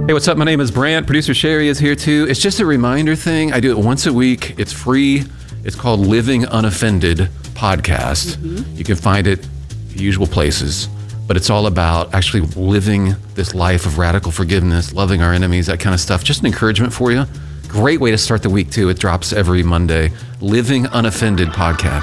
Hey, what's up? My name is Brant. Producer Sherry is here too. It's just a reminder thing. I do it once a week. It's free. It's called Living Unoffended Podcast. You can find it usual places, but it's all about actually living this life of radical forgiveness, loving our enemies, that kind of stuff. Just an encouragement for you. Great way to start the week too. It drops every Monday. Living Unoffended Podcast.